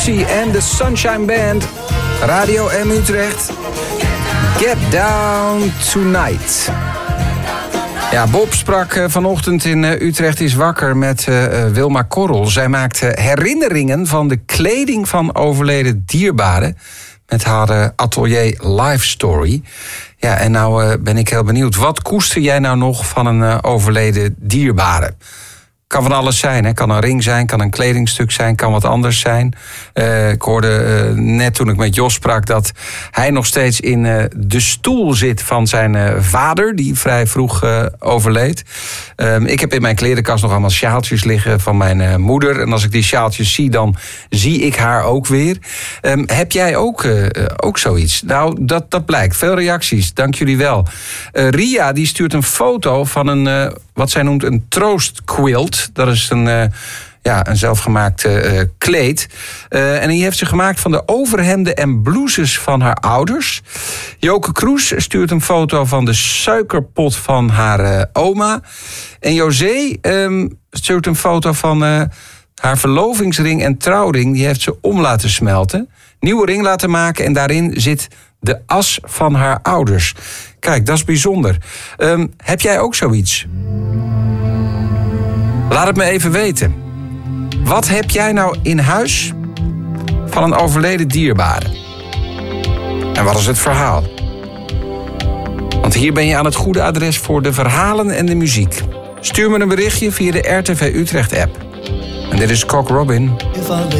En de Sunshine Band, Radio M Utrecht. Get Down Tonight. Ja, Bob sprak vanochtend in Utrecht is wakker met Wilma Korrel. Zij maakt herinneringen van de kleding van overleden dierbaren met haar atelier Life Story. Ja, en nou ben ik heel benieuwd. Wat koester jij nou nog van een overleden dierbare? Kan van alles zijn, hè? Kan een ring zijn, kan een kledingstuk zijn, kan wat anders zijn. Ik hoorde net toen ik met Jos sprak dat hij nog steeds in de stoel zit van zijn vader, die vrij vroeg overleed. Ik heb in mijn klerenkast nog allemaal sjaaltjes liggen van mijn moeder. En als ik die sjaaltjes zie, dan zie ik haar ook weer. Heb jij ook zoiets? Nou, dat blijkt. Veel reacties, dank jullie wel. Ria die stuurt een foto van een wat zij noemt een troostquilt. Dat is een zelfgemaakt kleed. En die heeft ze gemaakt van de overhemden en blouses van haar ouders. Joke Kroes stuurt een foto van de suikerpot van haar oma. En José stuurt een foto van haar verlovingsring en trouwring. Die heeft ze om laten smelten. Nieuwe ring laten maken en daarin zit de as van haar ouders. Kijk, dat is bijzonder. Heb jij ook zoiets? Laat het me even weten. Wat heb jij nou in huis van een overleden dierbare? En wat is het verhaal? Want hier ben je aan het goede adres voor de verhalen en de muziek. Stuur me een berichtje via de RTV Utrecht app. En dit is Cock Robin.